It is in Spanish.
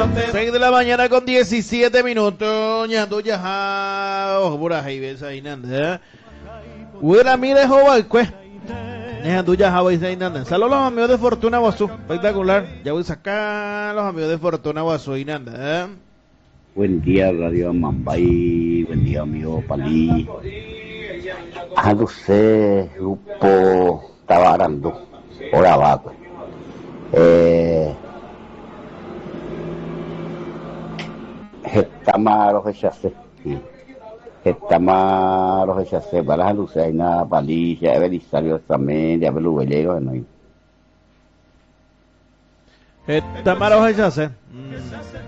6 de la mañana con 17 minutos. Ñando ya por ahí ves ahí nada. Hubiera mire joven, Ñando ya ves ahí nada. Saludos a los amigos de Fortuna Guasú. Espectacular. Ya voy a sacar a los amigos de Fortuna Guasú y nada. Buen día, Radio Mambay. Buen día, amigo Palí. Alucé, grupo Tabarando. Ahora va, pues. Estamos rechazé. Estamos rechazé para las luces, nada, Palí, ya Belisario también, ya Beluvelero, no hay. Estamos rechazé.